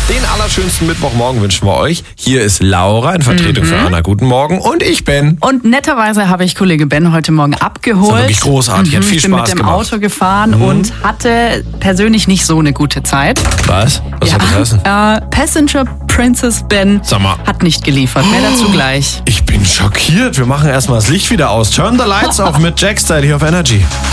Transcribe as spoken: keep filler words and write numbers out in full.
Den allerschönsten Mittwochmorgen wünschen wir euch. Hier ist Laura in Vertretung mhm. für Anna. Guten Morgen. Und ich Ben. Und netterweise habe ich Kollege Ben heute Morgen abgeholt. Das war wirklich großartig. Mhm. Hat viel ich bin Spaß mit dem gemacht. Auto gefahren mhm. und hatte persönlich nicht so eine gute Zeit. Was? Was ja. hat das heißen? Äh, Passenger Princess Ben Sag mal. hat nicht geliefert. Mehr dazu gleich. Ich bin schockiert. Wir machen erstmal das Licht wieder aus. Turn the lights off mit Jackstyle hier auf Energy.